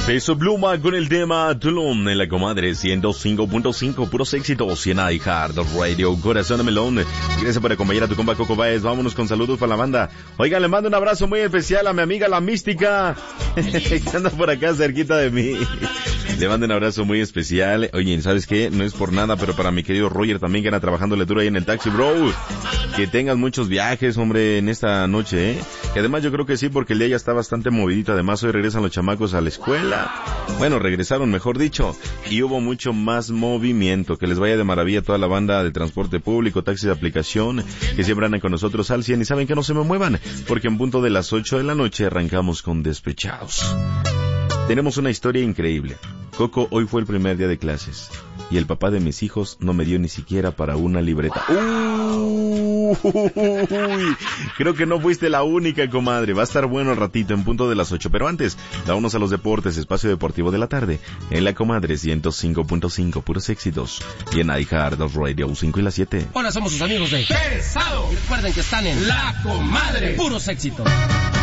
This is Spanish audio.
Peso Pluma con el tema Tulum en la comadre 105.5, puros éxitos y en iHeart Radio, Corazón de Melón. Gracias por acompañar a tu compa Coco Baez. Vámonos con saludos para la banda. Oigan, le mando un abrazo muy especial a mi amiga La Mística, que anda por acá cerquita de mí. Le mando un abrazo muy especial. Oye, ¿sabes qué? No es por nada, pero para mi querido Roger también, que anda trabajándole duro ahí en el taxi, bro. Que tengas muchos viajes, hombre, en esta noche, ¿eh? Que además yo creo que sí, porque el día ya está bastante movidito. Además, hoy regresan los chamacos a la escuela. Bueno, regresaron, mejor dicho. Y hubo mucho más movimiento. Que les vaya de maravilla a toda la banda de transporte público, taxis de aplicación, que siempre andan con nosotros al 100. Y saben que no se me muevan, porque en punto de las 8 de la noche arrancamos con Despechados. Tenemos una historia increíble. Coco, hoy fue el primer día de clases y el papá de mis hijos no me dio ni siquiera para una libreta. Creo que no fuiste la única, comadre. Va a estar bueno el ratito en punto de las 8. Pero antes, vámonos a los deportes, espacio deportivo de la tarde. En la comadre 105.5, puros éxitos. Y en iHeart Radio 5 y las 7. Hola, somos sus amigos de Pesado. Y recuerden que están en La Comadre, puros éxitos.